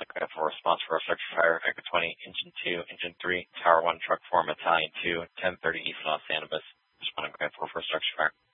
Grant 4 response for a structure fire, Echo 20, Engine 2, Engine 3, Tower 1, Truck 4, Battalion 2, 1030 East Los Angeles. Responding Grant 4 for a structure fire.